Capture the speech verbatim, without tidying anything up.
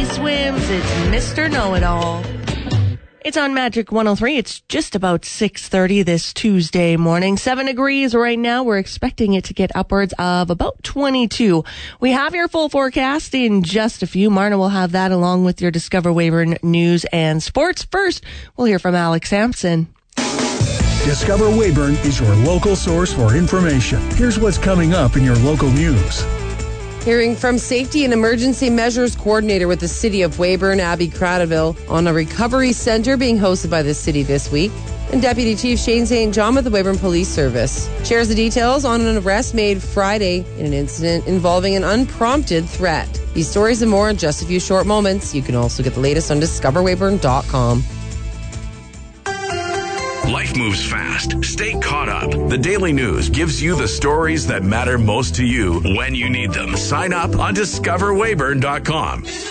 swims. It's Mister Know-It-All. It's on Magic one oh three. It's just about six thirty this Tuesday morning. Seven degrees right now. We're expecting it to get upwards of about twenty-two. We have your full forecast in just a few. Marna will have that along with your Discover Weyburn news and sports. First, we'll hear from Alex Sampson. Discover Weyburn is your local source for information. Here's what's coming up in your local news. Hearing from Safety and Emergency Measures Coordinator with the City of Weyburn, Abby Cradaville, on a recovery center being hosted by the city this week. And Deputy Chief Shane Saint John with the Weyburn Police Service shares the details on an arrest made Friday in an incident involving an unprompted threat. These stories and more in just a few short moments. You can also get the latest on discover weyburn dot com. Life moves fast. Stay caught up. The Daily News gives you the stories that matter most to you when you need them. Sign up on discover weyburn dot com.